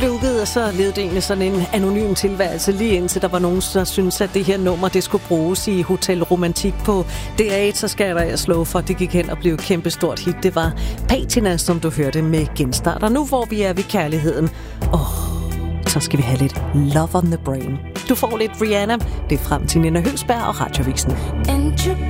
blev udgivet, og så levede det egentlig sådan en anonym tilværelse, lige indtil der var nogen, der syntes, at det her nummer, det skulle bruges i Hotel Romantik på DR1, så skal jeg slå for, at det gik hen og blev et kæmpestort hit. Det var Patina, som du hørte med Genstart. Og nu hvor vi er ved kærligheden, så skal vi have lidt Love on the Brain. Du får lidt Rihanna. Det er frem til Nina Høgsberg og Radioavisen.